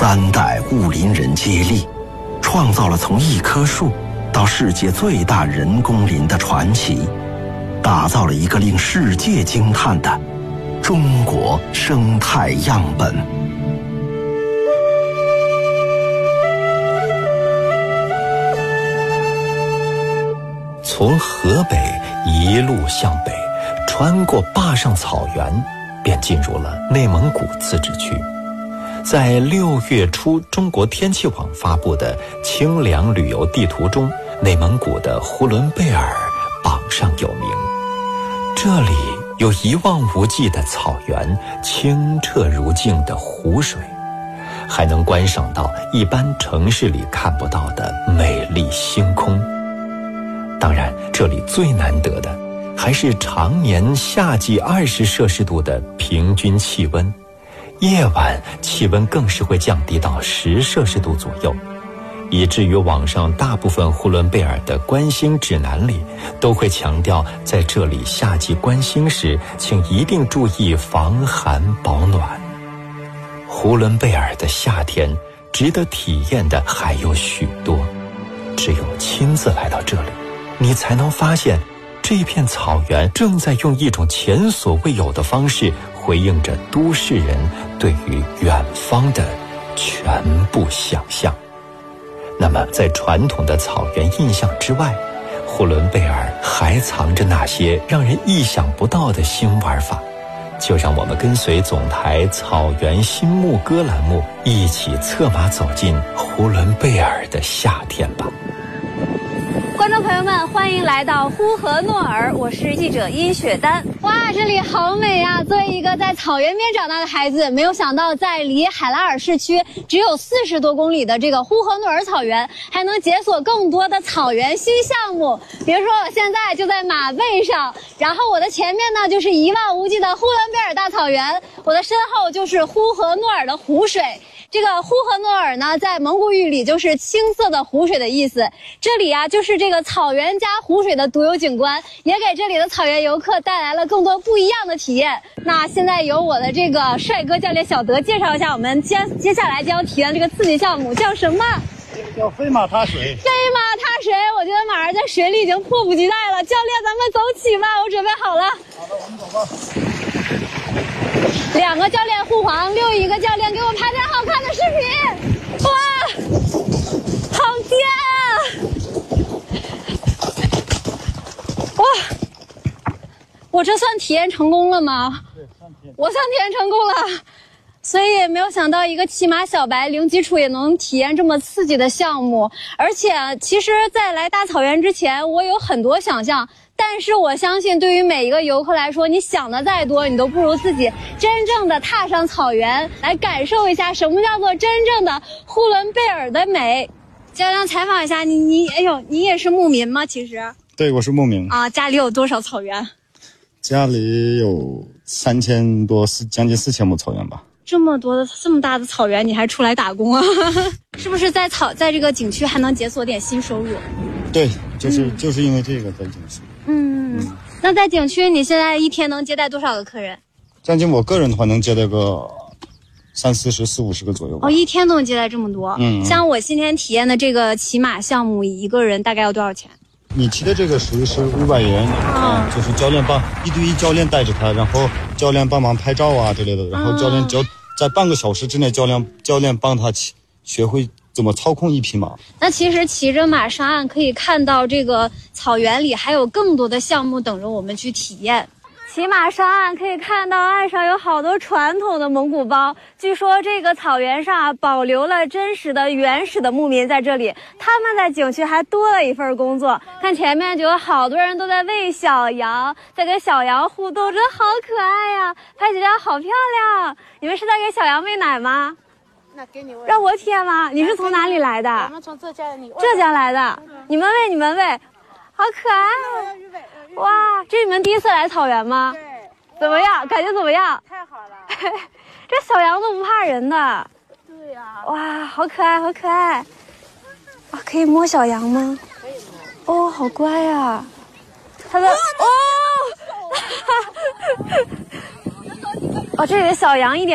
3代雾林人接力，创造了从一棵树到世界最大人工林的传奇，打造了一个令世界惊叹的中国生态样本。 从河北一路向北，穿过坝上草原，便进入了内蒙古自治区。在6月初中国天气网发布的清凉旅游地图中，内蒙古的呼伦贝尔榜上有名。这里有一望无际的草原，清澈如镜的湖水，还能观赏到一般城市里看不到的美丽星空。当然，这里最难得的还是常年夏季20摄氏度的平均气温，夜晚气温更是会降低到10摄氏度左右，以至于网上大部分呼伦贝尔的观星指南里都会强调，在这里夏季观星时，请一定注意防寒保暖。呼伦贝尔的夏天值得体验的还有许多，只有亲自来到这里，你才能发现这片草原正在用一种前所未有的方式回应着都市人对于远方的全部想象。那么在传统的草原印象之外，呼伦贝尔还藏着哪些让人意想不到的新玩法？就让我们跟随总台草原新牧歌栏目一起策马走进呼伦贝尔的夏天吧。 观众朋友们，欢迎来到呼和诺尔，我是记者殷雪丹。哇，这里好美啊！作为一个在草原边长大的孩子，没有想到在离海拉尔市区只有40多公里的这个呼和诺尔草原，还能解锁更多的草原新项目。比如说，我现在就在马背上，然后我的前面呢就是一望无际的呼伦贝尔大草原，我的身后就是呼和诺尔的湖水。这个呼和诺尔呢，在蒙古语里就是青色的湖水的意思。这里啊，就是这个草原加湖水的独有景观，也给这里的草原游客带来了更多不一样的体验。那现在由我的这个帅哥教练小德介绍一下我们接下来将体验这个刺激项目叫什么？ 叫飞马踏水。 飞马踏水，我觉得马儿在水里已经迫不及待了。教练，咱们走起吧，我准备好了。 好的，我们走吧。 2个教练护航，6一个教练给我拍点好看的视频。哇，好甜啊！哇，我这算体验成功了吗？ 对， 我算体验成功了。所以没有想到一个骑马小白零基础也能体验这么刺激的项目。而且其实在来大草原之前，我有很多想象，但是我相信对于每一个游客来说，你想的再多，你都不如自己真正的踏上草原，来感受一下什么叫做真正的呼伦贝尔的美。教练，采访一下你，哎呦，你也是牧民吗？其实对，我是牧民啊。家里有多少草原？ 家里有3000多，将近4000亩草原吧。 这么大的草原，你还出来打工啊？是不是在这个景区还能解锁点新收入？ 对，就是因为这个在景区。 那在景区，你现在一天能接待多少个客人？ 将近我个人的话，能接待个30、40、50个左右吧。 哦，一天都能接待这么多。像我今天体验的这个骑马项目，一个人大概要多少钱？ 你骑的这个属于是500元，就是教练一对一教练带着他，然后教练帮忙拍照啊之类的，然后教练在半个小时之内，教练帮他学会怎么操控一匹马。 那其实骑着马上岸，可以看到这个草原里还有更多的项目等着我们去体验。骑马上岸可以看到岸上有好多传统的蒙古包，据说这个草原上保留了真实的原始的牧民在这里，他们在景区还多了一份工作。看前面就有好多人都在喂小羊，在跟小羊互动，真的好可爱呀！拍起来好漂亮。你们是在给小羊喂奶吗？ 那给你喂。 让我体验吗？你是从哪里来的？ 我们从浙江来的。你们喂，好可爱。哇，这是你们第一次来草原吗？ 对。 怎么样？感觉怎么样？ 太好了。 这小羊都不怕人的。 对呀。 哇，好可爱，好可爱。啊，可以摸小羊吗？ 可以摸。 哦，好乖呀。它的哦，这里的小羊一点